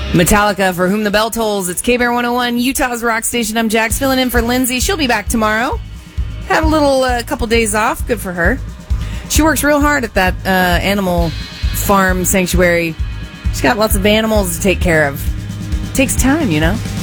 Metallica, For Whom the Bell Tolls. It's K-Bear 101, Utah's rock station. I'm Jax, filling in for Lindsay. She'll be back tomorrow. Had a little couple days off. Good for her. She works real hard at that animal farm sanctuary. She's got lots of animals to take care of. Takes time, you know.